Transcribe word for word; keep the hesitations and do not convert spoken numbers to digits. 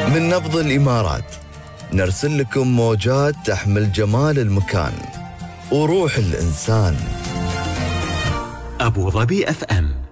من نبض الإمارات نرسل لكم موجات تحمل جمال المكان وروح الإنسان. أبو ظبي أف أم.